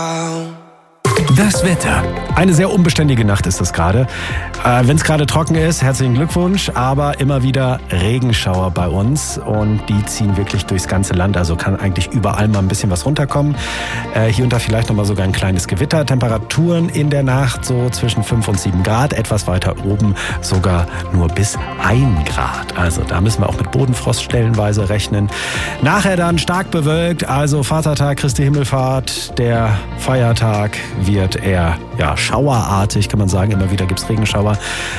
Das Wetter. Eine sehr unbeständige Nacht ist es gerade. Wenn es gerade trocken ist, herzlichen Glückwunsch, aber immer wieder Regenschauer bei uns und die ziehen wirklich durchs ganze Land, also kann eigentlich überall mal ein bisschen was runterkommen. Hier und da vielleicht nochmal sogar ein kleines Gewitter. Temperaturen in der Nacht so zwischen 5 und 7 Grad, etwas weiter oben sogar nur bis 1 Grad. Also da müssen wir auch mit Bodenfrost stellenweise rechnen. Nachher dann stark bewölkt, also Vatertag, Christi Himmelfahrt, der Feiertag wird eher schauerartig, kann man sagen. Immer wieder gibt's Regenschauer.